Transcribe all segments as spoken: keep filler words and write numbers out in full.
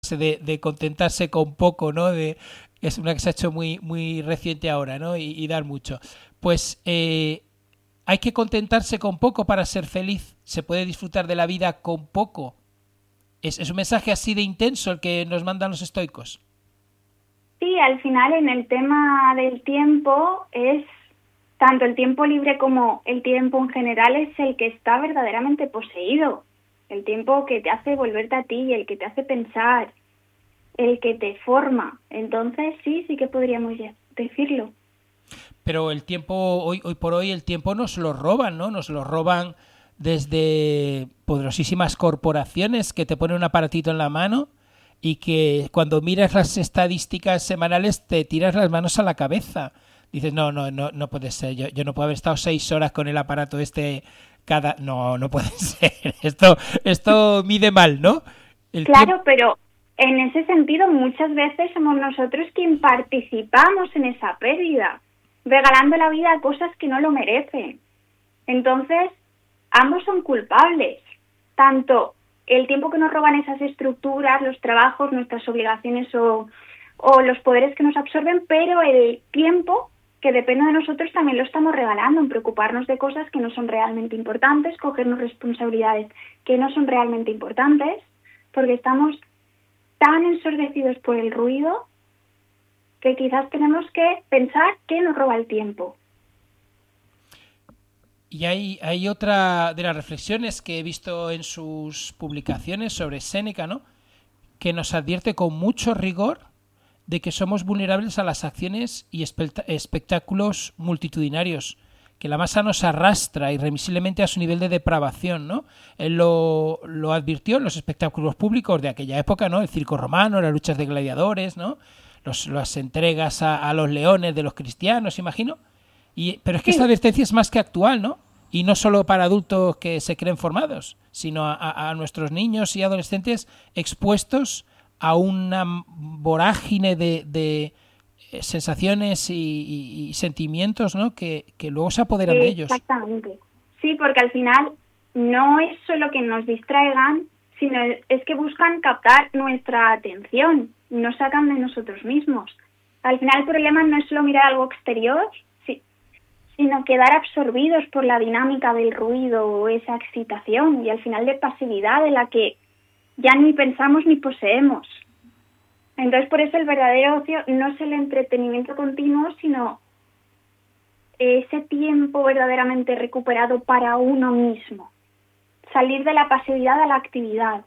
de, de contentarse con poco, ¿no? De, es una que se ha hecho muy, muy reciente ahora, ¿no? Y, y dar mucho. Pues eh, hay que contentarse con poco para ser feliz. Se puede disfrutar de la vida con poco. Es, es un mensaje así de intenso el que nos mandan los estoicos. Sí, al final en el tema del tiempo es tanto el tiempo libre como el tiempo en general es el que está verdaderamente poseído. El tiempo que te hace volverte a ti, el que te hace pensar, el que te forma. Entonces sí, sí que podríamos decirlo. Pero el tiempo, hoy, hoy por hoy, el tiempo nos lo roban, ¿no? Nos lo roban desde poderosísimas corporaciones que te ponen un aparatito en la mano y que cuando miras las estadísticas semanales te tiras las manos a la cabeza. Dices, no, no, no, no puede ser. Yo, yo no puedo haber estado seis horas con el aparato este cada... No, no puede ser. Esto, esto mide mal, ¿no? El tiempo... Claro, pero en ese sentido muchas veces somos nosotros quien participamos en esa pérdida, regalando la vida a cosas que no lo merecen. Entonces, ambos son culpables, tanto el tiempo que nos roban esas estructuras, los trabajos, nuestras obligaciones o, o los poderes que nos absorben, pero el tiempo que depende de nosotros también lo estamos regalando en preocuparnos de cosas que no son realmente importantes, cogernos responsabilidades que no son realmente importantes, porque estamos tan ensordecidos por el ruido que quizás tenemos que pensar que nos roba el tiempo. Y hay, hay otra de las reflexiones que he visto en sus publicaciones sobre Séneca, ¿no? Que nos advierte con mucho rigor de que somos vulnerables a las acciones y espectáculos multitudinarios, que la masa nos arrastra irremisiblemente a su nivel de depravación, ¿no? Él lo, lo advirtió en los espectáculos públicos de aquella época, ¿no? El circo romano, las luchas de gladiadores, ¿no? Los, las entregas a, a los leones de los cristianos, imagino. Y, pero es que esta Sí, advertencia es más que actual, ¿no? Y no solo para adultos que se creen formados, sino a, a, a nuestros niños y adolescentes expuestos a una vorágine de, de sensaciones y, y, y sentimientos, ¿no? Que, que luego se apoderan de ellos. exactamente. Sí, porque al final no es solo que nos distraigan, sino es que buscan captar nuestra atención, nos sacan de nosotros mismos. Al final el problema no es solo mirar algo exterior, sí, sino quedar absorbidos por la dinámica del ruido o esa excitación y al final de pasividad de la que ya ni pensamos ni poseemos. Entonces por eso el verdadero ocio no es el entretenimiento continuo, sino ese tiempo verdaderamente recuperado para uno mismo. Salir de la pasividad a la actividad.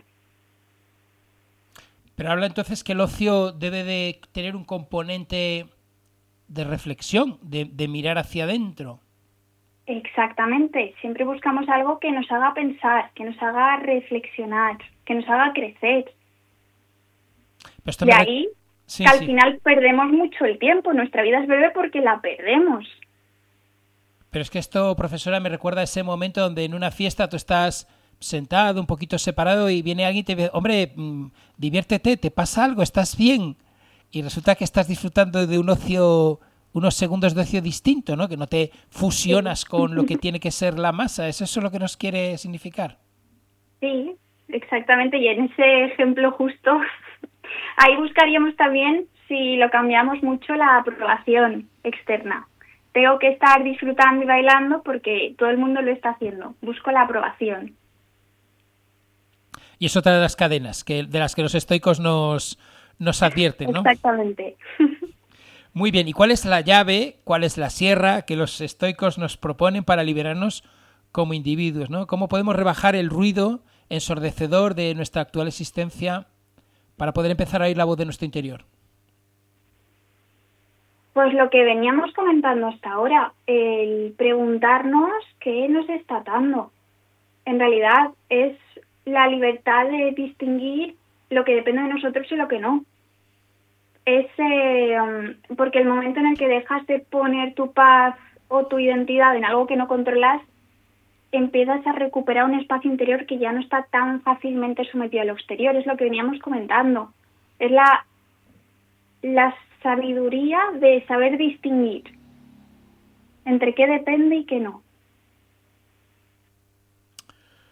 Pero habla entonces que el ocio debe de tener un componente de reflexión, de, de mirar hacia adentro. Exactamente. Siempre buscamos algo que nos haga pensar, que nos haga reflexionar, que nos haga crecer. Pero esto De me re... ahí sí, que al sí. final perdemos mucho el tiempo. Nuestra vida es breve porque la perdemos. Pero es que esto, profesora, me recuerda a ese momento donde en una fiesta tú estás sentado, un poquito separado, y viene alguien y te dice, hombre, mmm, diviértete, te pasa algo, estás bien. Y resulta que estás disfrutando de un ocio, unos segundos de ocio distinto, ¿no? Que no te Sí, fusionas con lo que tiene que ser la masa. ¿Es eso lo que nos quiere significar? sí, exactamente. Y en ese ejemplo justo, ahí buscaríamos también, si lo cambiamos mucho, la aprobación externa. Tengo que estar disfrutando y bailando porque todo el mundo lo está haciendo. Busco la aprobación. Y es otra de las cadenas que, de las que los estoicos nos, nos advierten, ¿no? Exactamente. Muy bien, ¿y cuál es la llave, cuál es la sierra que los estoicos nos proponen para liberarnos como individuos, ¿no? ¿Cómo podemos rebajar el ruido ensordecedor de nuestra actual existencia para poder empezar a oír la voz de nuestro interior? Pues lo que veníamos comentando hasta ahora, el preguntarnos qué nos está atando. En realidad es la libertad de distinguir lo que depende de nosotros y lo que no. Es eh, um, porque el momento en el que dejas de poner tu paz o tu identidad en algo que no controlas, empiezas a recuperar un espacio interior que ya no está tan fácilmente sometido a lo exterior. Es lo que veníamos comentando. Es la, la sabiduría de saber distinguir entre qué depende y qué no.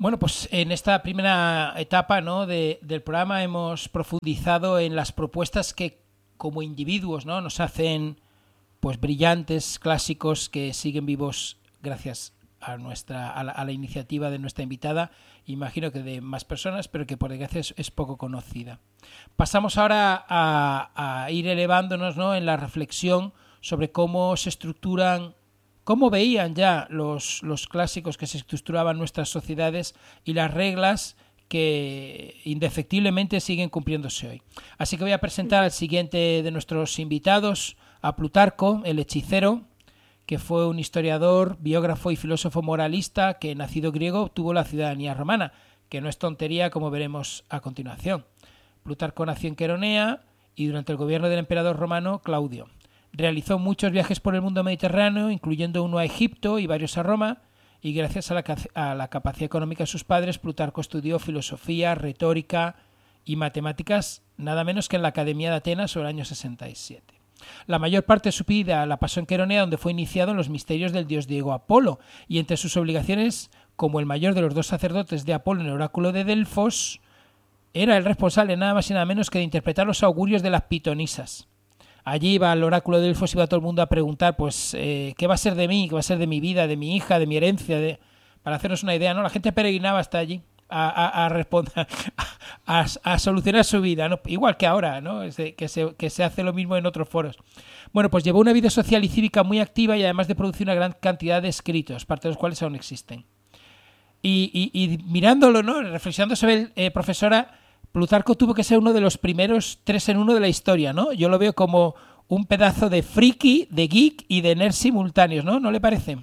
Bueno, pues en esta primera etapa, ¿no?, de, del programa hemos profundizado en las propuestas que como individuos, ¿no?, nos hacen pues brillantes clásicos que siguen vivos gracias a nuestra a la, a la iniciativa de nuestra invitada, imagino que de más personas, pero que por desgracia es, es poco conocida. Pasamos ahora a, a ir elevándonos, ¿no?, en la reflexión sobre cómo se estructuran, cómo veían ya los, los clásicos que se estructuraban nuestras sociedades y las reglas que indefectiblemente siguen cumpliéndose hoy. Así que voy a presentar al siguiente de nuestros invitados, a Plutarco, el hechicero, que fue un historiador, biógrafo y filósofo moralista que, nacido griego, obtuvo la ciudadanía romana, que no es tontería, como veremos a continuación. Plutarco nació en Queronea y durante el gobierno del emperador romano Claudio. Realizó muchos viajes por el mundo mediterráneo, incluyendo uno a Egipto y varios a Roma, y gracias a la, a la capacidad económica de sus padres, Plutarco estudió filosofía, retórica y matemáticas, nada menos que en la Academia de Atenas sobre el año sesenta y siete. La mayor parte de su vida la pasó en Queronea, donde fue iniciado en los misterios del dios griego Apolo, y entre sus obligaciones, como el mayor de los dos sacerdotes de Apolo en el oráculo de Delfos, era el responsable nada más y nada menos que de interpretar los augurios de las pitonisas. Allí iba al oráculo de Delfos y iba todo el mundo a preguntar, pues, eh, ¿qué va a ser de mí? ¿Qué va a ser de mi vida, de mi hija, de mi herencia? De... Para hacernos una idea, ¿no? La gente peregrinaba hasta allí a, a, a responder, a, a solucionar su vida, ¿no? Igual que ahora, ¿no? Que se, que se hace lo mismo en otros foros. Bueno, pues llevó una vida social y cívica muy activa y además de producir una gran cantidad de escritos, parte de los cuales aún existen. Y, y, y mirándolo, ¿no?, reflexionando sobre él, eh, profesora, Plutarco tuvo que ser uno de los primeros tres en uno de la historia, ¿no? Yo lo veo como un pedazo de friki, de geek y de nerd simultáneos, ¿no? ¿No le parece?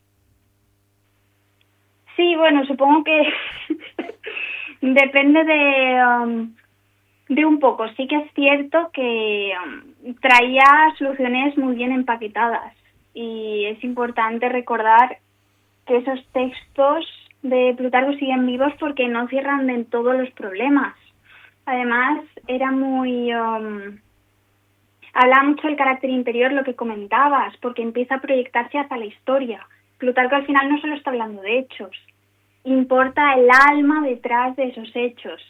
Sí, bueno, supongo que depende de, um, de un poco. Sí que es cierto que um, traía soluciones muy bien empaquetadas y es importante recordar que esos textos de Plutarco siguen vivos porque no cierran de todos los problemas. Además, era muy... Um, hablaba mucho del carácter interior, lo que comentabas, porque empieza a proyectarse hacia la historia. Plutarco al final no solo está hablando de hechos, importa el alma detrás de esos hechos.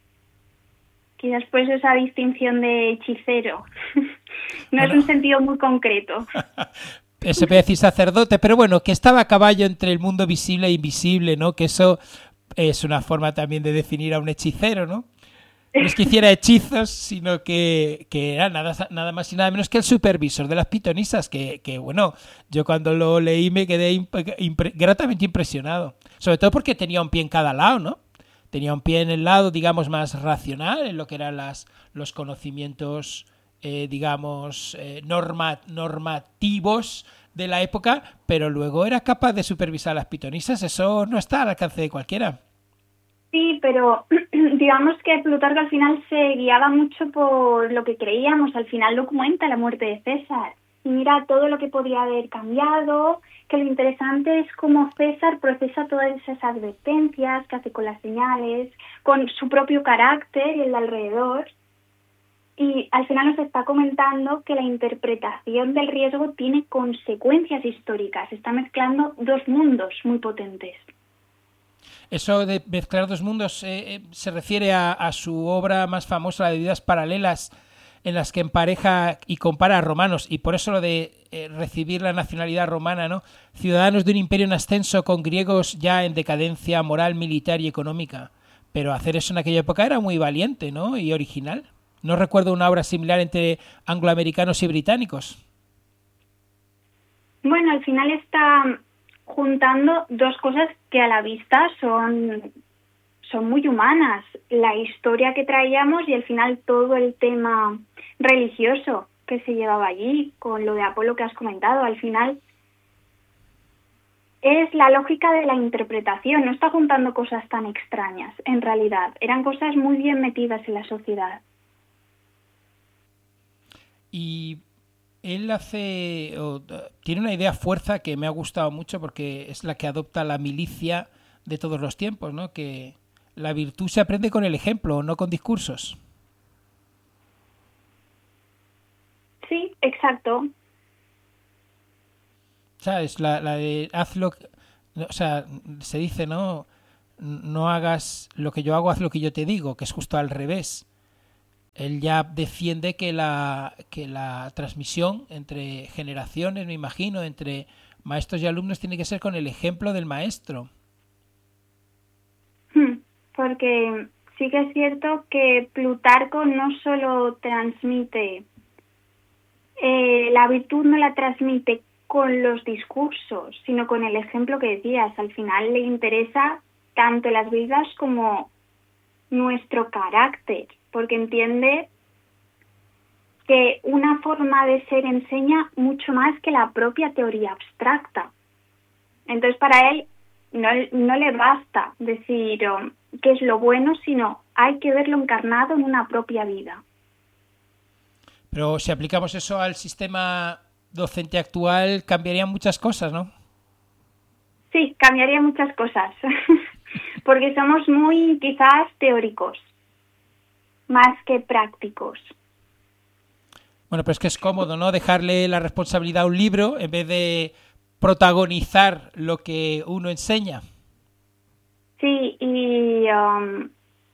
Quizás por eso esa distinción de hechicero. no bueno. Es un sentido muy concreto. Se puede decir sacerdote, pero bueno, que estaba a caballo entre el mundo visible e invisible, ¿no? Que eso es una forma también de definir a un hechicero, ¿no? No es que hiciera hechizos, sino que, que era nada, nada más y nada menos que el supervisor de las pitonisas, que, que bueno, yo cuando lo leí me quedé imp- impre- gratamente impresionado. Sobre todo porque tenía un pie en cada lado, ¿no? Tenía un pie en el lado, digamos, más racional, en lo que eran las, los conocimientos, eh, digamos, eh, norma, normativos de la época, pero luego era capaz de supervisar a las pitonisas. Eso no está al alcance de cualquiera. Sí, pero digamos que Plutarco al final se guiaba mucho por lo que creíamos. Al final documenta la muerte de César y mira todo lo que podría haber cambiado, que lo interesante es cómo César procesa todas esas advertencias que hace con las señales, con su propio carácter y el de alrededor. Y al final nos está comentando que la interpretación del riesgo tiene consecuencias históricas. Está mezclando dos mundos muy potentes. Eso de mezclar dos mundos eh, eh, se refiere a, a su obra más famosa, la de Vidas Paralelas, en las que empareja y compara a romanos, y por eso lo de eh, recibir la nacionalidad romana, ¿no? Ciudadanos de un imperio en ascenso con griegos ya en decadencia moral, militar y económica. Pero hacer eso en aquella época era muy valiente, ¿no? Y original. No recuerdo una obra similar entre angloamericanos y británicos. Bueno, al final está juntando dos cosas que a la vista son, son muy humanas. La historia que traíamos y al final todo el tema religioso que se llevaba allí, con lo de Apolo que has comentado. Al final es la lógica de la interpretación. No está juntando cosas tan extrañas, en realidad. Eran cosas muy bien metidas en la sociedad. Y él hace o, tiene una idea fuerza que me ha gustado mucho porque es la que adopta la milicia de todos los tiempos, ¿no? Que la virtud se aprende con el ejemplo, no con discursos. Sí, exacto. ¿Sabes? La, la de hazlo, o sea, se dice, ¿no? no hagas lo que yo hago, haz lo que yo te digo, que es justo al revés. Él ya defiende que la, que la transmisión entre generaciones, me imagino, entre maestros y alumnos tiene que ser con el ejemplo del maestro. Porque sí que es cierto que Plutarco no solo transmite, eh, la virtud no la transmite con los discursos, sino con el ejemplo que decías. Al final le interesa tanto las vidas como nuestro carácter, porque entiende que una forma de ser enseña mucho más que la propia teoría abstracta. Entonces para él no, no le basta decir um, qué es lo bueno, sino hay que verlo encarnado en una propia vida. Pero si aplicamos eso al sistema docente actual, cambiarían muchas cosas, ¿no? Sí, cambiaría muchas cosas, porque somos muy quizás teóricos, más que prácticos. Bueno, pero es que es cómodo, ¿no? Dejarle la responsabilidad a un libro en vez de protagonizar lo que uno enseña. Sí, y um,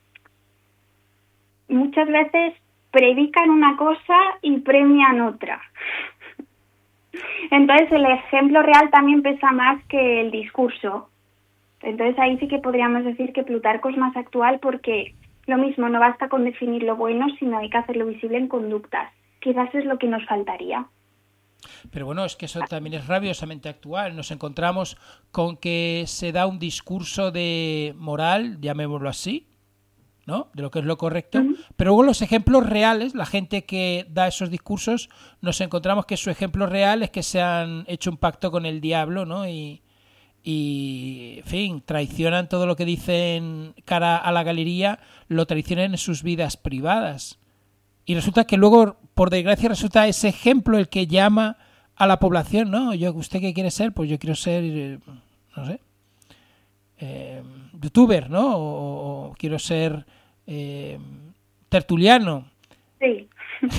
muchas veces predican una cosa y premian otra. Entonces el ejemplo real también pesa más que el discurso. Entonces ahí sí que podríamos decir que Plutarco es más actual, porque lo mismo, no basta con definir lo bueno, sino hay que hacerlo visible en conductas. Quizás es lo que nos faltaría. Pero bueno, es que eso también es rabiosamente actual. Nos encontramos con que se da un discurso de moral, llamémoslo así, ¿no? De lo que es lo correcto. Uh-huh. Pero luego los ejemplos reales, la gente que da esos discursos, nos encontramos que su ejemplo real es que se han hecho un pacto con el diablo, ¿no? Y, y en fin, traicionan todo lo que dicen cara a la galería, lo traicionan en sus vidas privadas. Y resulta que luego, por desgracia, resulta ese ejemplo el que llama a la población, ¿no? Yo, ¿usted qué quiere ser? Pues yo quiero ser, eh, no sé, eh, youtuber, ¿no? O, o quiero ser eh, tertuliano. Sí.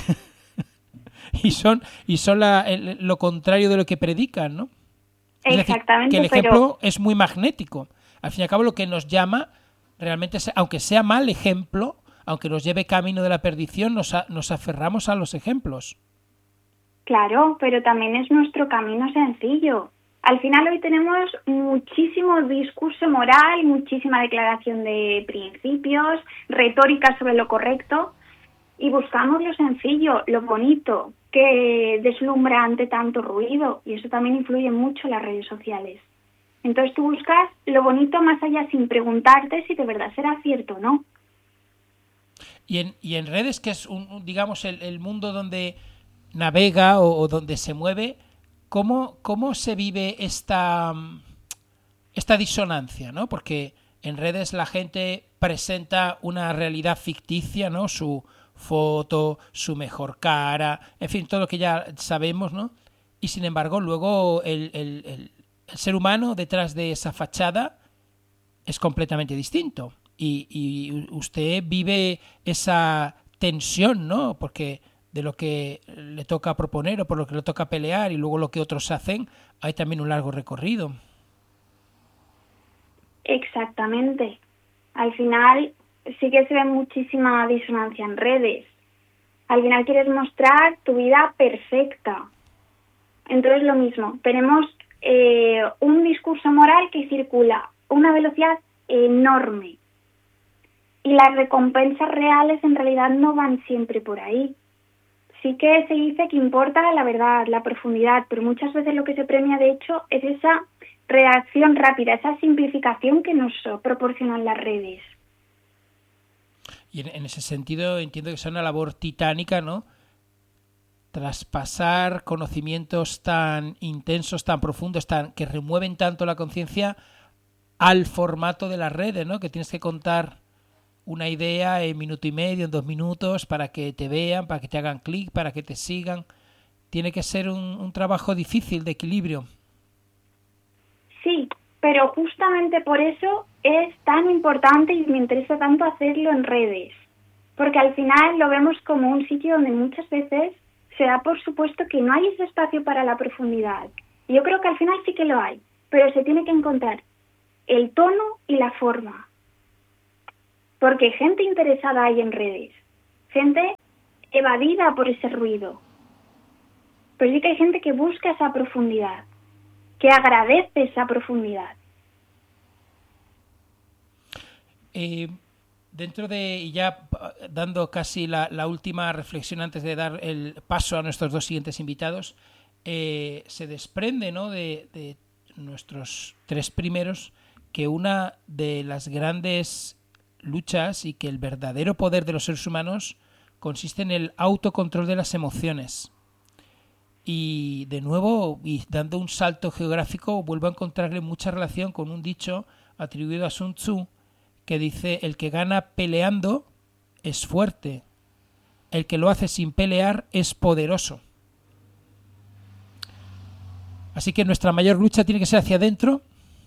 y son y son la, el, lo contrario de lo que predican, ¿no? Es Exactamente. decir, que el ejemplo pero... es muy magnético. Al fin y al cabo, lo que nos llama, realmente, aunque sea mal ejemplo, aunque nos lleve camino de la perdición, nos, a, nos aferramos a los ejemplos. Claro, pero también es nuestro camino sencillo. Al final hoy tenemos muchísimo discurso moral, muchísima declaración de principios, retórica sobre lo correcto, y buscamos lo sencillo, lo bonito, que deslumbra ante tanto ruido, y eso también influye mucho en las redes sociales. Entonces tú buscas lo bonito más allá, sin preguntarte si de verdad será cierto o no. Y en, y en redes, que es, un, digamos, el, el mundo donde navega o, o donde se mueve, ¿cómo, cómo se vive esta, esta disonancia, ¿no? Porque en redes la gente presenta una realidad ficticia, ¿no? Su foto, su mejor cara, en fin, todo lo que ya sabemos, ¿no? Y sin embargo, luego el, el, el, el ser humano detrás de esa fachada es completamente distinto. Y, y usted vive esa tensión, ¿no? Porque de lo que le toca proponer o por lo que le toca pelear y luego lo que otros hacen, hay también un largo recorrido. Exactamente. Al final sí que se ve muchísima disonancia en redes. Al final quieres mostrar tu vida perfecta. Entonces lo mismo, tenemos eh, un discurso moral que circula a una velocidad enorme. Y las recompensas reales en realidad no van siempre por ahí. Sí que se dice que importa la verdad, la profundidad, pero muchas veces lo que se premia, de hecho, es esa reacción rápida, esa simplificación que nos proporcionan las redes. Y en, en ese sentido entiendo que es una labor titánica, ¿no? Traspasar conocimientos tan intensos, tan profundos, tan que remueven tanto la conciencia al formato de las redes, ¿no? Que tienes que contar una idea en minuto y medio, en dos minutos, para que te vean, para que te hagan clic, para que te sigan. Tiene que ser un, un trabajo difícil de equilibrio. Sí, pero justamente por eso es tan importante y me interesa tanto hacerlo en redes. Porque al final lo vemos como un sitio donde muchas veces se da por supuesto que no hay ese espacio para la profundidad. Y yo creo que al final sí que lo hay, pero se tiene que encontrar el tono y la forma. Porque gente interesada hay en redes, gente evadida por ese ruido. Pero sí que hay gente que busca esa profundidad, que agradece esa profundidad. Eh, dentro de, y ya dando casi la, la última reflexión antes de dar el paso a nuestros dos siguientes invitados, eh, se desprende, ¿no?, de, de nuestros tres primeros que una de las grandes luchas y que el verdadero poder de los seres humanos consiste en el autocontrol de las emociones. Y de nuevo, y dando un salto geográfico, vuelvo a encontrarle mucha relación con un dicho atribuido a Sun Tzu que dice: el que gana peleando es fuerte, el que lo hace sin pelear es poderoso. Así que nuestra mayor lucha tiene que ser hacia adentro.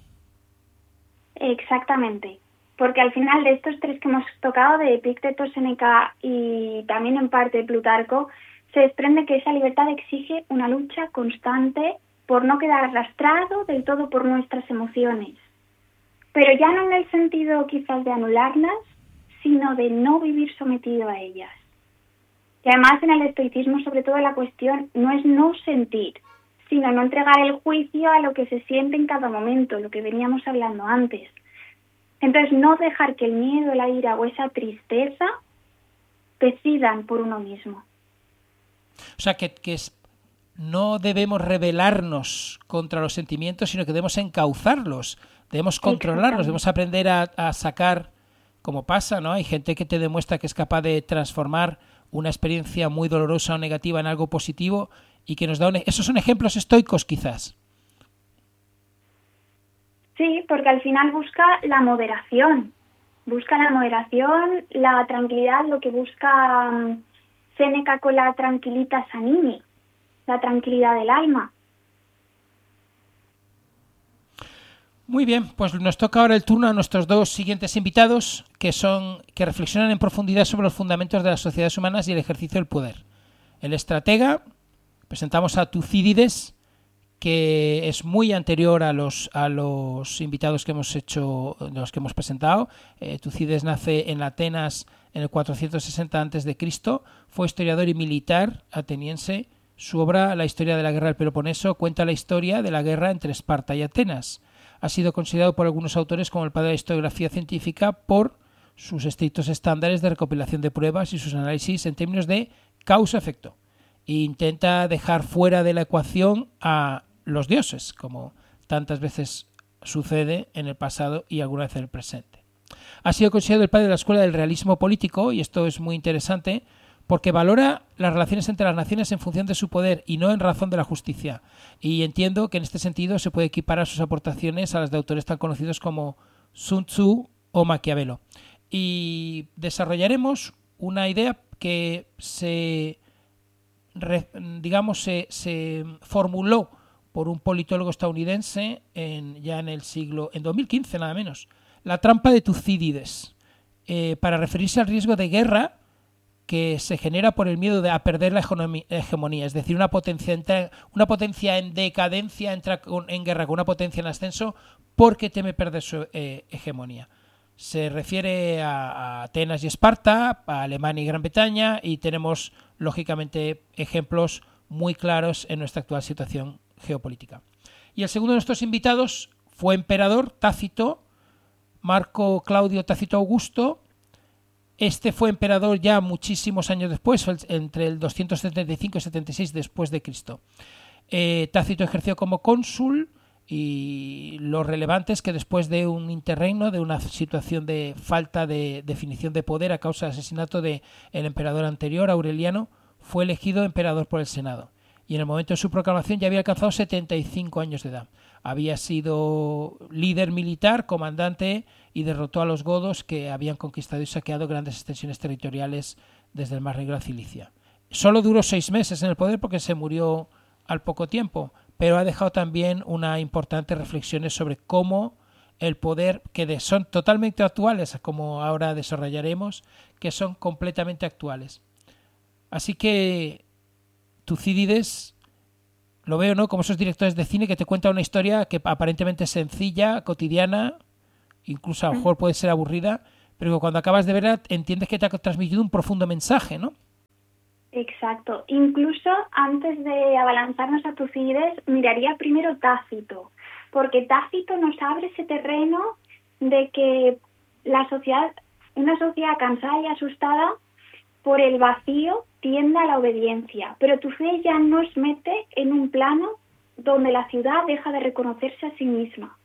Exactamente, porque al final de estos tres que hemos tocado, de Epicteto, Séneca y también en parte Plutarco, se desprende que esa libertad exige una lucha constante por no quedar arrastrado del todo por nuestras emociones. Pero ya no en el sentido quizás de anularlas, sino de no vivir sometido a ellas. Y además en el estoicismo, sobre todo, la cuestión no es no sentir, sino no entregar el juicio a lo que se siente en cada momento, lo que veníamos hablando antes. Entonces, no dejar que el miedo, la ira o esa tristeza decidan por uno mismo. O sea, que, que es, no debemos rebelarnos contra los sentimientos, sino que debemos encauzarlos, debemos controlarlos, debemos aprender a, a sacar, como pasa, ¿no? Hay gente que te demuestra que es capaz de transformar una experiencia muy dolorosa o negativa en algo positivo y que nos da un... Esos son ejemplos estoicos, quizás. Sí, porque al final busca la moderación, busca la moderación, la tranquilidad, lo que busca um, Séneca con la tranquilitas animi, la tranquilidad del alma. Muy bien, pues nos toca ahora el turno a nuestros dos siguientes invitados, que son que reflexionan en profundidad sobre los fundamentos de las sociedades humanas y el ejercicio del poder. El estratega, presentamos a Tucídides, que es muy anterior a los a los invitados que hemos hecho, los que hemos presentado. Eh, Tucídides nace en Atenas en el cuatrocientos sesenta antes de Cristo, fue historiador y militar ateniense. Su obra, La historia de la guerra del Peloponeso, cuenta la historia de la guerra entre Esparta y Atenas. Ha sido considerado por algunos autores como el padre de la historiografía científica por sus estrictos estándares de recopilación de pruebas y sus análisis en términos de causa-efecto. E intenta dejar fuera de la ecuación a los dioses, como tantas veces sucede en el pasado y alguna vez en el presente. Ha sido considerado el padre de la escuela del realismo político, y esto es muy interesante, porque valora las relaciones entre las naciones en función de su poder y no en razón de la justicia. Y entiendo que en este sentido se puede equiparar sus aportaciones a las de autores tan conocidos como Sun Tzu o Maquiavelo. Y desarrollaremos una idea que se, digamos, se, se formuló por un politólogo estadounidense en, ya en el siglo, en dos mil quince nada menos, la trampa de Tucídides, eh, para referirse al riesgo de guerra que se genera por el miedo de a perder la hegemonía, es decir, una potencia, entra, una potencia en decadencia entra con, en guerra con una potencia en ascenso porque teme perder su eh, hegemonía. Se refiere a, a Atenas y Esparta, a Alemania y Gran Bretaña, y tenemos, lógicamente, ejemplos muy claros en nuestra actual situación geopolítica. Y el segundo de nuestros invitados fue emperador Tácito, Marco Claudio Tácito Augusto. Este fue emperador ya muchísimos años después, entre el doscientos setenta y cinco y setenta y seis después de Cristo. Eh, Tácito ejerció como cónsul, y lo relevante es que después de un interregno, de una situación de falta de definición de poder a causa del asesinato del emperador anterior, Aureliano, fue elegido emperador por el Senado. Y en el momento de su proclamación ya había alcanzado setenta y cinco años de edad. Había sido líder militar, comandante, y derrotó a los godos, que habían conquistado y saqueado grandes extensiones territoriales desde el Mar Negro a Cilicia. Solo duró seis meses en el poder porque se murió al poco tiempo, pero ha dejado también una importante reflexiones sobre cómo el poder, que son totalmente actuales, como ahora desarrollaremos, que son completamente actuales. Así que Tucídides, lo veo, ¿no?, como esos directores de cine que te cuentan una historia que aparentemente es sencilla, cotidiana, incluso a lo mejor puede ser aburrida, pero cuando acabas de verla entiendes que te ha transmitido un profundo mensaje, ¿no? Exacto. Incluso antes de abalanzarnos a Tucídides, miraría primero Tácito, porque Tácito nos abre ese terreno de que la sociedad, una sociedad cansada y asustada por el vacío, tiende a la obediencia, pero Tucídides ya nos mete en un plano donde la ciudad deja de reconocerse a sí misma.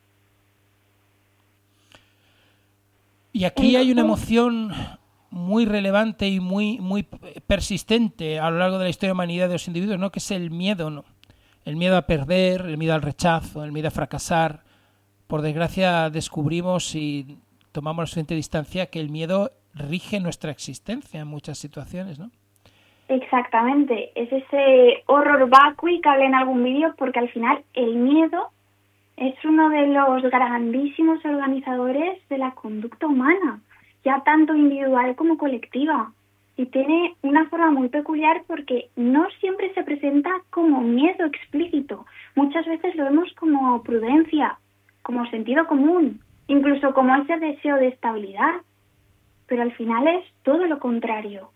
Y aquí hay una emoción muy relevante y muy muy persistente a lo largo de la historia de la humanidad de los individuos, ¿no? Que es el miedo, ¿no? El miedo a perder, el miedo al rechazo, el miedo a fracasar. Por desgracia descubrimos y tomamos la suficiente distancia que el miedo rige nuestra existencia en muchas situaciones, ¿no? Exactamente, es ese horror vacui que hablé en algún vídeo, porque al final el miedo es uno de los grandísimos organizadores de la conducta humana, ya tanto individual como colectiva, y tiene una forma muy peculiar porque no siempre se presenta como miedo explícito, muchas veces lo vemos como prudencia, como sentido común, incluso como ese deseo de estabilidad, pero al final es todo lo contrario.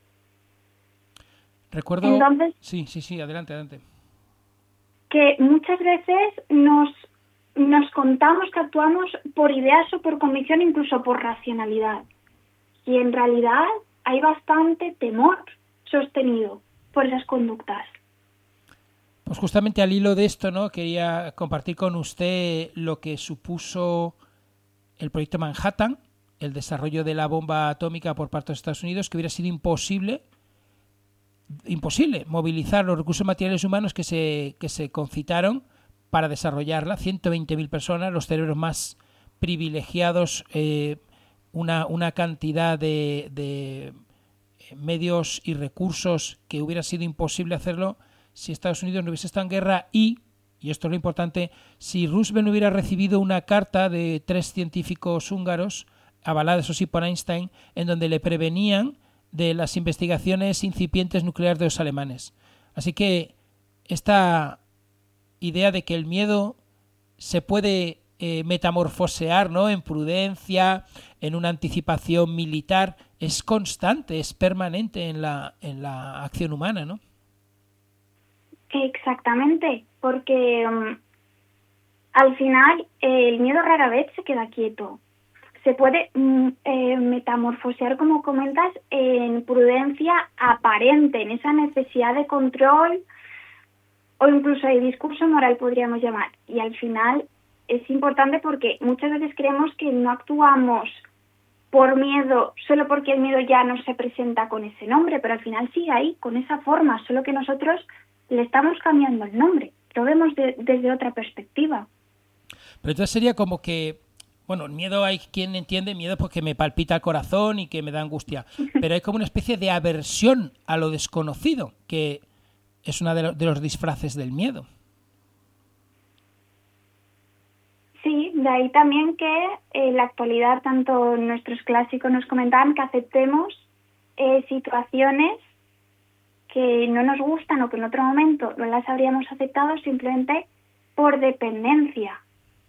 Recuerdo... Entonces, sí, sí, sí, adelante, adelante. Que muchas veces nos, nos contamos que actuamos por ideas o por convicción, incluso por racionalidad. Y en realidad hay bastante temor sostenido por esas conductas. Pues justamente al hilo de esto, ¿no? Quería compartir con usted lo que supuso el proyecto Manhattan, el desarrollo de la bomba atómica por parte de Estados Unidos, que hubiera sido imposible imposible movilizar los recursos materiales humanos que se, que se concitaron para desarrollarla, ciento veinte mil personas, los cerebros más privilegiados, eh, una, una cantidad de, de medios y recursos que hubiera sido imposible hacerlo si Estados Unidos no hubiese estado en guerra y, y esto es lo importante, si Roosevelt no hubiera recibido una carta de tres científicos húngaros, avalada eso sí por Einstein, en donde le prevenían de las investigaciones incipientes nucleares de los alemanes. Así que esta idea de que el miedo se puede eh, metamorfosear, ¿no?, en prudencia, en una anticipación militar, es constante, es permanente en la, en la acción humana, ¿no? Exactamente, porque um, al final eh, el miedo rara vez se queda quieto. Se puede mm, eh, metamorfosear, como comentas, en prudencia aparente, en esa necesidad de control o incluso de discurso moral, podríamos llamar. Y al final es importante porque muchas veces creemos que no actuamos por miedo solo porque el miedo ya no se presenta con ese nombre, pero al final sigue ahí, con esa forma, solo que nosotros le estamos cambiando el nombre, lo vemos de, desde otra perspectiva. Pero entonces sería como que, bueno, el miedo hay quien entiende miedo porque me palpita el corazón y que me da angustia, pero hay como una especie de aversión a lo desconocido, que es uno de, lo, de los disfraces del miedo. Sí, de ahí también que en la actualidad tanto nuestros clásicos nos comentaban que aceptemos eh, situaciones que no nos gustan o que en otro momento no las habríamos aceptado simplemente por dependencia.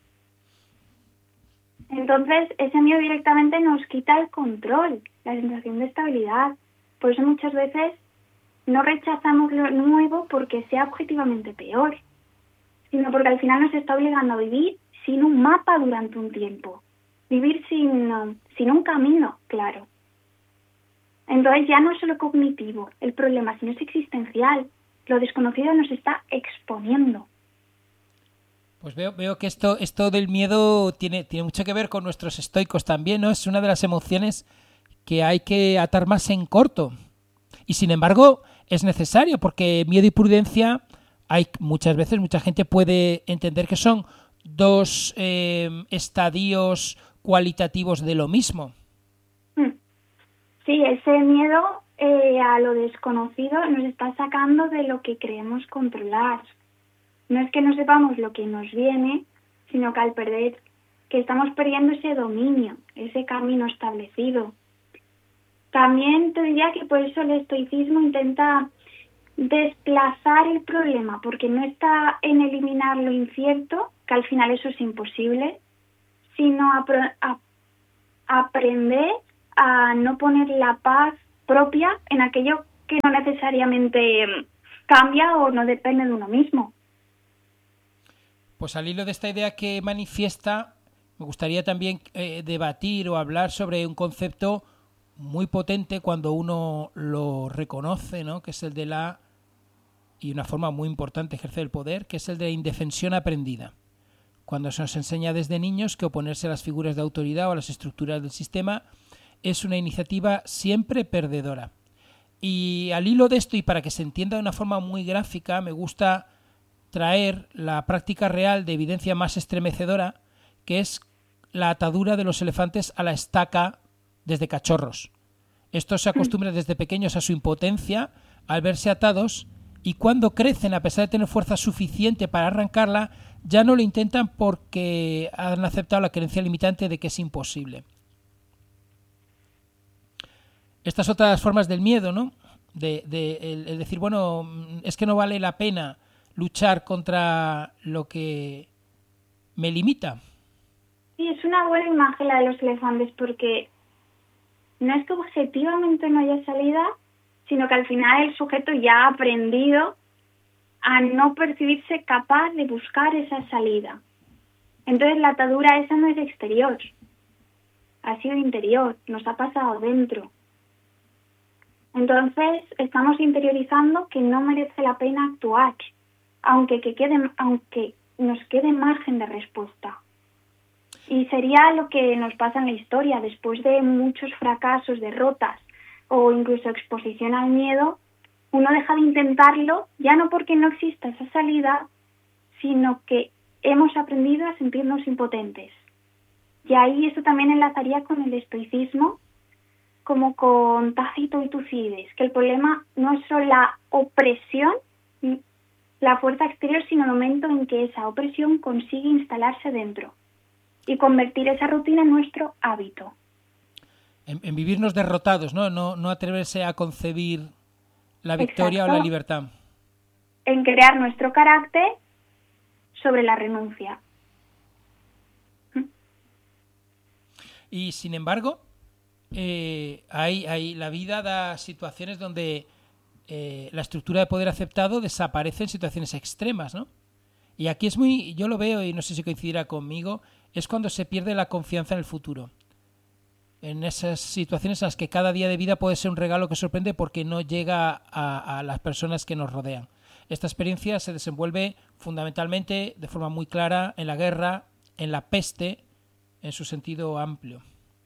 Entonces, ese miedo directamente nos quita el control, la sensación de estabilidad. Por eso muchas veces no rechazamos lo nuevo porque sea objetivamente peor, sino porque al final nos está obligando a vivir sin un mapa durante un tiempo, vivir sin, sin un camino claro. Entonces ya no es solo cognitivo el problema, sino es existencial. Lo desconocido nos está exponiendo. Pues veo, veo que esto, esto del miedo tiene, tiene mucho que ver con nuestros estoicos también, ¿no? Es una de las emociones que hay que atar más en corto. Y sin embargo, es necesario, porque miedo y prudencia, hay muchas veces, mucha gente puede entender que son dos eh, estadios cualitativos de lo mismo. Sí, ese miedo eh, a lo desconocido nos está sacando de lo que creemos controlar. No es que no sepamos lo que nos viene, sino que al perder, que estamos perdiendo ese dominio, ese camino establecido. También te diría que por eso el estoicismo intenta desplazar el problema, porque no está en eliminar lo incierto, que al final eso es imposible, sino a, a, a aprender a no poner la paz propia en aquello que no necesariamente cambia o no depende de uno mismo. Pues al hilo de esta idea que manifiesta, me gustaría también eh, debatir o hablar sobre un concepto muy potente cuando uno lo reconoce, ¿no? Que es el de la, y una forma muy importante de ejercer el poder, que es el de la indefensión aprendida. Cuando se nos enseña desde niños que oponerse a las figuras de autoridad o a las estructuras del sistema es una iniciativa siempre perdedora. Y al hilo de esto, y para que se entienda de una forma muy gráfica, me gusta traer la práctica real de evidencia más estremecedora, que es la atadura de los elefantes a la estaca desde cachorros. Estos se acostumbran desde pequeños a su impotencia al verse atados, y cuando crecen, a pesar de tener fuerza suficiente para arrancarla, ya no lo intentan porque han aceptado la creencia limitante de que es imposible. Estas otras formas del miedo, ¿no? De, de el, el decir, bueno, es que no vale la pena luchar contra lo que me limita. Sí, es una buena imagen la de los elefantes, porque no es que objetivamente no haya salida, sino que al final el sujeto ya ha aprendido a no percibirse capaz de buscar esa salida. Entonces la atadura esa no es exterior, ha sido interior, nos ha pasado dentro. Entonces estamos interiorizando que no merece la pena actuar, aunque, que quede, aunque nos quede margen de respuesta. Y sería lo que nos pasa en la historia, después de muchos fracasos, derrotas o incluso exposición al miedo, uno deja de intentarlo, ya no porque no exista esa salida, sino que hemos aprendido a sentirnos impotentes. Y ahí eso también enlazaría con el estoicismo, como con Tácito y Tucídides, que el problema no es solo la opresión, la fuerza exterior, sino el momento en que esa opresión consigue instalarse dentro y convertir esa rutina en nuestro hábito. En, en vivirnos derrotados, ¿no? No, no atreverse a concebir la victoria. Exacto. O la libertad. En crear nuestro carácter sobre la renuncia. Y sin embargo, eh, hay, hay, la vida da situaciones donde eh, la estructura de poder aceptado desaparece en situaciones extremas, ¿no? Y aquí es muy, yo lo veo y no sé si coincidirá conmigo, es cuando se pierde la confianza en el futuro. En esas situaciones en las que cada día de vida puede ser un regalo que sorprende porque no llega a, a las personas que nos rodean. Esta experiencia se desenvuelve fundamentalmente, de forma muy clara, en la guerra, en la peste, en su sentido amplio.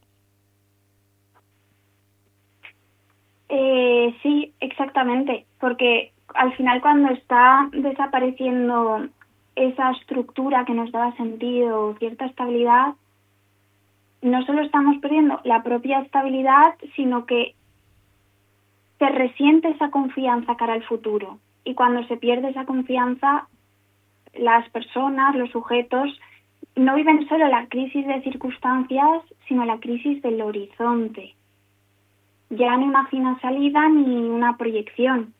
Eh, sí, exactamente, porque al final cuando está desapareciendo esa estructura que nos daba sentido, cierta estabilidad, no solo estamos perdiendo la propia estabilidad, sino que se resiente esa confianza cara al futuro. Y cuando se pierde esa confianza, las personas, los sujetos, no viven solo la crisis de circunstancias, sino la crisis del horizonte. Ya no imaginan salida ni una proyección.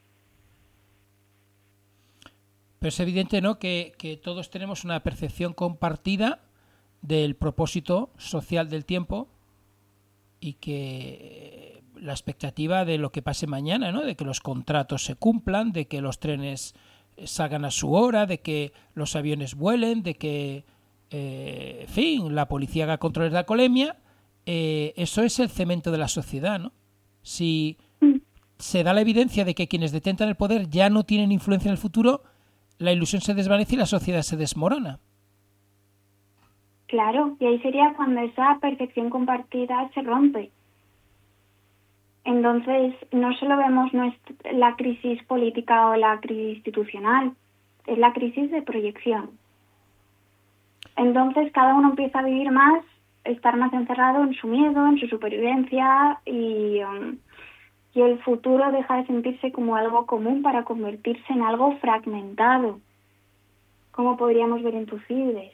Pero es evidente, ¿no?, que, que todos tenemos una percepción compartida del propósito social del tiempo y que la expectativa de lo que pase mañana, ¿no?, de que los contratos se cumplan, de que los trenes salgan a su hora, de que los aviones vuelen, de que, eh, en fin, la policía haga controles de alcoholemia. Eh, eso es el cemento de la sociedad, ¿no? Si se da la evidencia de que quienes detentan el poder ya no tienen influencia en el futuro, la ilusión se desvanece y la sociedad se desmorona. Claro, y ahí sería cuando esa percepción compartida se rompe. Entonces, no solo vemos nuestra, la crisis política o la crisis institucional, es la crisis de proyección. Entonces, cada uno empieza a vivir más, estar más encerrado en su miedo, en su supervivencia, y, um, y el futuro deja de sentirse como algo común para convertirse en algo fragmentado, como podríamos ver en Tucídides.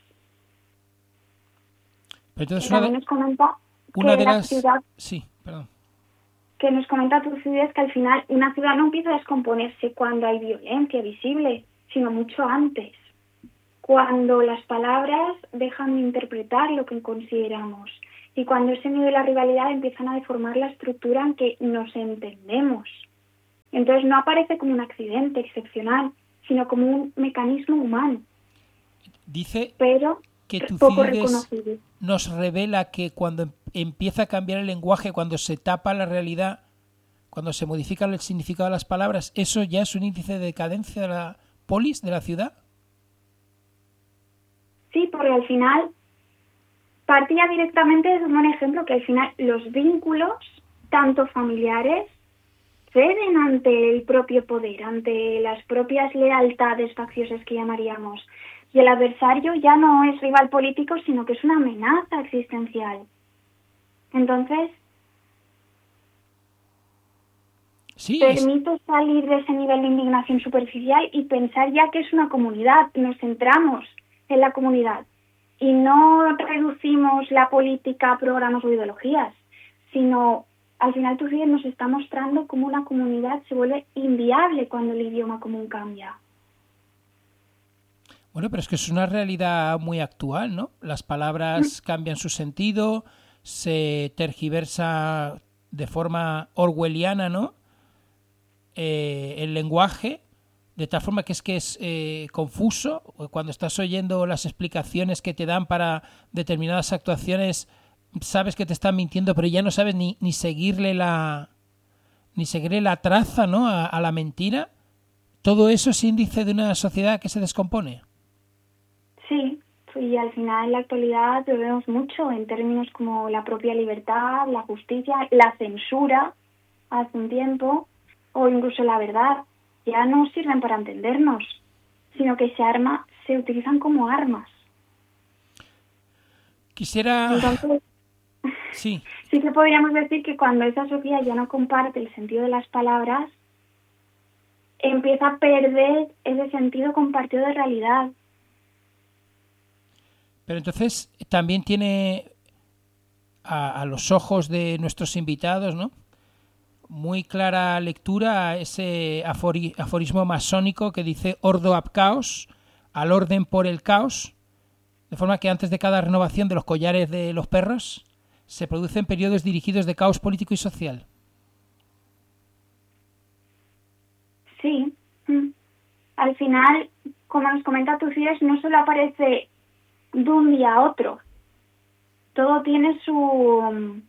Entonces, una de, nos comenta una que de la las... ciudad, Sí, perdón. Que nos comenta Tucídides que al final una ciudad no empieza a descomponerse cuando hay violencia visible, sino mucho antes. cuando las palabras dejan de interpretar lo que consideramos y cuando ese miedo y la rivalidad empiezan a deformar la estructura en que nos entendemos. Entonces no aparece como un accidente excepcional, sino como un mecanismo humano. Dice pero que poco Tucídides reconocible. nos revela que cuando em- empieza a cambiar el lenguaje, cuando se tapa la realidad, cuando se modifica el significado de las palabras, ¿eso ya es un índice de decadencia de la polis, de la ciudad? Sí, porque al final partía directamente de un buen ejemplo que al final los vínculos, tanto familiares, ceden ante el propio poder, ante las propias lealtades facciosas que llamaríamos. Y el adversario ya no es rival político, sino que es una amenaza existencial. Entonces, Sí, es- permito salir de ese nivel de indignación superficial y pensar ya que es una comunidad. Nos centramos en la comunidad y no reducimos la política a programas o ideologías, sino al final Tucídides nos está mostrando cómo una comunidad se vuelve inviable cuando el idioma común cambia. bueno, pero es que es una realidad muy actual, ¿no? Las palabras cambian su sentido, se tergiversa de forma orwelliana, ¿no? Eh, el lenguaje, de tal forma que es que es eh, confuso. Cuando estás oyendo las explicaciones que te dan para determinadas actuaciones, sabes que te están mintiendo, pero ya no sabes ni, ni seguirle la ni seguirle la traza, ¿no? a, a la mentira. Todo eso es índice de una sociedad que se descompone. Sí, y al final en la actualidad lo vemos mucho en términos como la propia libertad, la justicia, la censura hace un tiempo, o incluso la verdad. Ya no sirven para entendernos, sino que se arma, se utilizan como armas. Quisiera... Entonces, Sí, sí que podríamos decir que cuando esa sociedad ya no comparte el sentido de las palabras, empieza a perder ese sentido compartido de realidad. pero entonces también tiene a, a los ojos de nuestros invitados, ¿no? Muy clara lectura a ese afori- aforismo masónico que dice ordo ab caos, al orden por el caos, de forma que antes de cada renovación de los collares de los perros se producen periodos dirigidos de caos político y social. Sí. Mm. Al final, como nos comenta Tucídides, no solo aparece de un día a otro. Todo tiene su...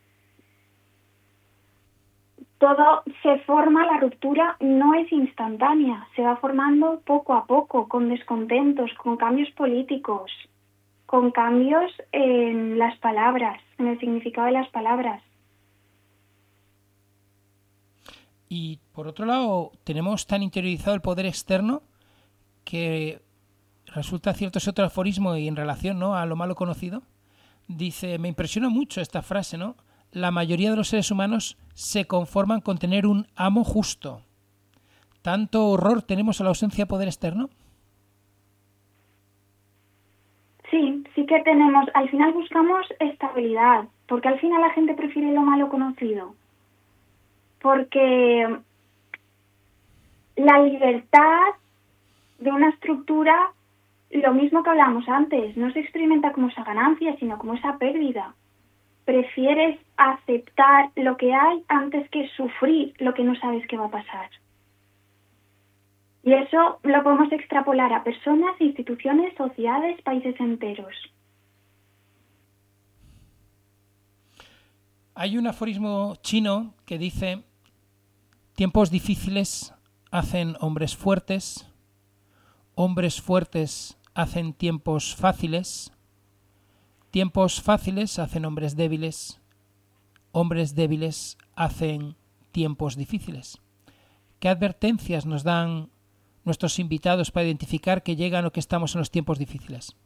Todo se forma, la ruptura no es instantánea, se va formando poco a poco, con descontentos, con cambios políticos, con cambios en las palabras, en el significado de las palabras. Y por otro lado, tenemos tan interiorizado el poder externo que resulta cierto ese otro aforismo y en relación, ¿no?, a lo malo conocido. Dice, me impresiona mucho esta frase, ¿no? La mayoría de los seres humanos se conforman con tener un amo justo. ¿Tanto horror tenemos a la ausencia de poder externo? Sí, sí que tenemos, al final buscamos estabilidad, porque al final la gente prefiere lo malo conocido. Porque la libertad de una estructura, lo mismo que hablábamos antes, no se experimenta como esa ganancia, sino como esa pérdida. Prefieres aceptar lo que hay antes que sufrir lo que no sabes qué va a pasar. Y eso lo podemos extrapolar a personas, instituciones, sociedades, países enteros. Hay un aforismo chino que dice, tiempos difíciles hacen hombres fuertes, hombres fuertes hacen tiempos fáciles, tiempos fáciles hacen hombres débiles, hombres débiles hacen tiempos difíciles. ¿Qué advertencias nos dan nuestros invitados para identificar que llegan o que estamos en los tiempos difíciles?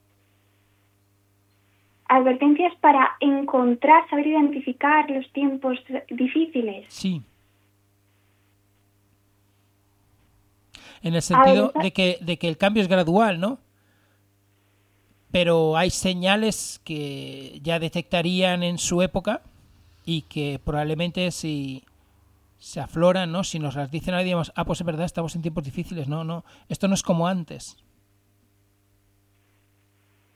Advertencias para encontrar, saber identificar los tiempos difíciles. Sí. En el sentido de que, de que el cambio es gradual, ¿no? Pero hay señales que ya detectarían en su época y que probablemente si se afloran, ¿no? Si nos las dicen ahora, digamos, ah, pues es verdad, estamos en tiempos difíciles, no, no, esto no es como antes.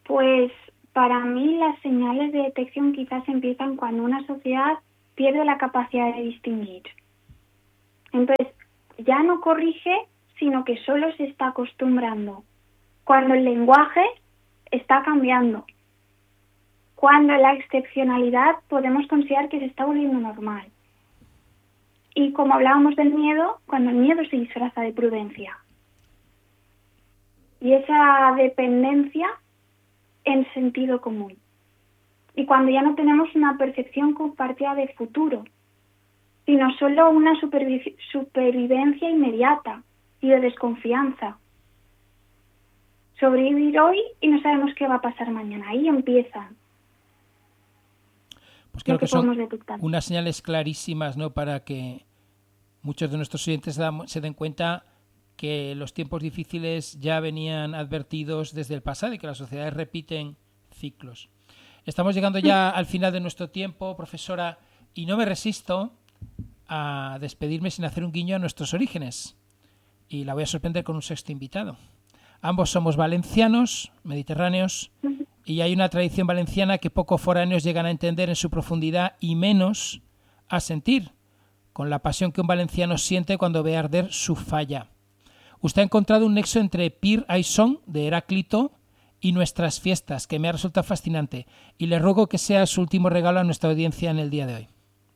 Pues para mí las señales de detección quizás empiezan cuando una sociedad pierde la capacidad de distinguir. Entonces, ya no corrige, sino que solo se está acostumbrando. Cuando el lenguaje está cambiando. Cuando la excepcionalidad podemos considerar que se está volviendo normal. Y como hablábamos del miedo, cuando el miedo se disfraza de prudencia. Y esa dependencia en sentido común. Y cuando ya no tenemos una percepción compartida de futuro, sino solo una supervi- supervivencia inmediata y de desconfianza. Sobrevivir hoy y no sabemos qué va a pasar mañana. Ahí empiezan. Pues creo que son unas señales clarísimas, ¿no?, para que muchos de nuestros oyentes se den cuenta que los tiempos difíciles ya venían advertidos desde el pasado y que las sociedades repiten ciclos. Estamos llegando ya al final de nuestro tiempo, profesora, y no me resisto a despedirme sin hacer un guiño a nuestros orígenes. Y la voy a sorprender con un sexto invitado. Ambos somos valencianos, mediterráneos, y hay una tradición valenciana que pocos foráneos llegan a entender en su profundidad y menos a sentir, con la pasión que un valenciano siente cuando ve arder su falla. Usted ha encontrado un nexo entre Pir Aisson, de Heráclito, y nuestras fiestas, que me ha resultado fascinante, y le ruego que sea su último regalo a nuestra audiencia en el día de hoy.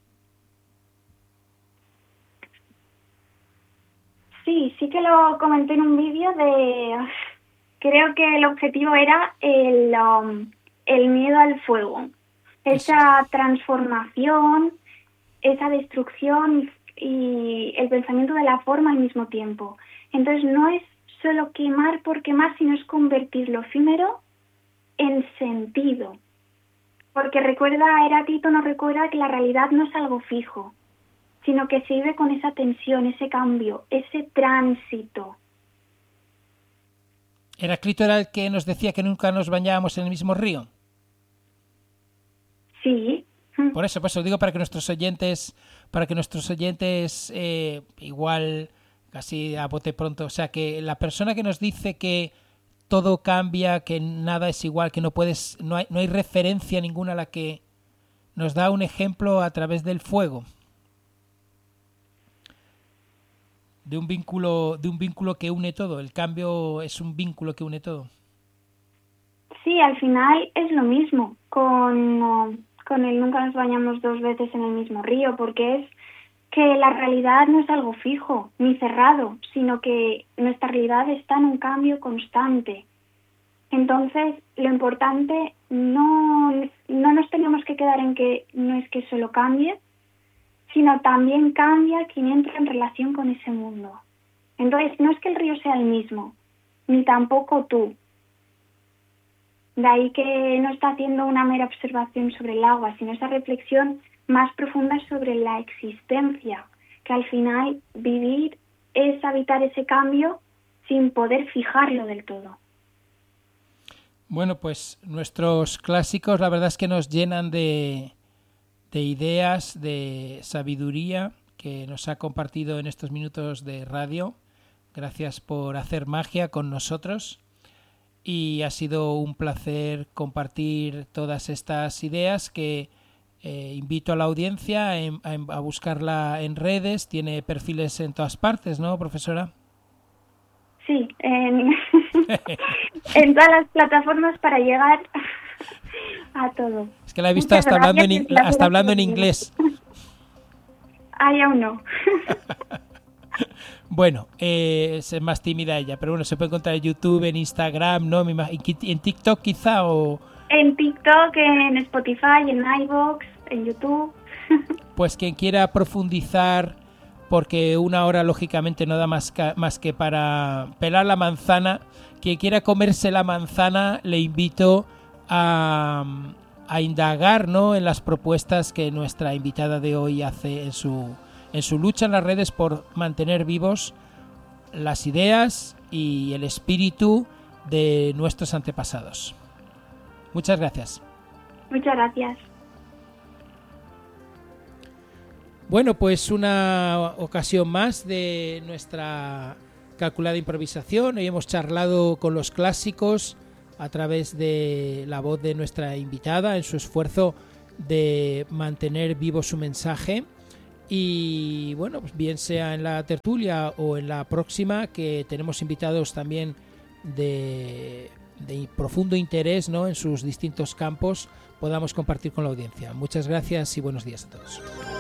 Sí, sí que lo comenté en un vídeo de... Creo que el objetivo era el, um, el miedo al fuego. Esa transformación, esa destrucción y, y el pensamiento de la forma al mismo tiempo. Entonces no es solo quemar por quemar, sino es convertir lo efímero en sentido. Porque recuerda, Heráclito nos recuerda que la realidad no es algo fijo, sino que se vive con esa tensión, ese cambio, ese tránsito. ¿Heráclito era el que nos decía que nunca nos bañábamos en el mismo río? Sí. Por eso, pues lo digo para que nuestros oyentes, para que nuestros oyentes eh, igual casi a bote pronto, o sea, que la persona que nos dice que todo cambia, que nada es igual, que no puedes, no hay, no hay referencia ninguna a la que nos da un ejemplo a través del fuego. De un vínculo, de un vínculo que une todo. El cambio es un vínculo que une todo. Sí, al final es lo mismo. Con, con el nunca nos bañamos dos veces en el mismo río, porque es que la realidad no es algo fijo ni cerrado, sino que nuestra realidad está en un cambio constante. Entonces, lo importante no, no nos tenemos que quedar en que no es que solo cambie, sino también cambia quien entra en relación con ese mundo. Entonces, no es que el río sea el mismo, ni tampoco tú. De ahí que no está haciendo una mera observación sobre el agua, sino esa reflexión más profunda sobre la existencia, que al final vivir es habitar ese cambio sin poder fijarlo del todo. Bueno, pues nuestros clásicos la verdad es que nos llenan de, de ideas, de sabiduría que nos ha compartido en estos minutos de radio. Gracias por hacer magia con nosotros y ha sido un placer compartir todas estas ideas que eh, invito a la audiencia a, a, a buscarla en redes. Tiene perfiles en todas partes, ¿no, profesora? Sí, en, en todas las plataformas para llegar a todo. Es que la he visto hasta hablando, en, hasta hablando en inglés. Ah, aún no. Bueno, eh, es más tímida ella, pero bueno, se puede encontrar en YouTube, en Instagram, ¿no? ¿En TikTok quizá? O... En TikTok, en Spotify, en iVoox, en YouTube. Pues quien quiera profundizar, porque una hora lógicamente no da más, ca- más que para pelar la manzana, quien quiera comerse la manzana, le invito a, a indagar, ¿no?, en las propuestas que nuestra invitada de hoy hace en su... en su lucha en las redes por mantener vivos las ideas y el espíritu de nuestros antepasados. Muchas gracias. Muchas gracias. Bueno, pues una ocasión más de nuestra calculada improvisación. Hoy hemos charlado con los clásicos a través de la voz de nuestra invitada en su esfuerzo de mantener vivo su mensaje. Y bueno, pues bien sea en la tertulia o en la próxima, que tenemos invitados también de, de profundo interés, ¿no?, en sus distintos campos, podamos compartir con la audiencia. Muchas gracias y buenos días a todos.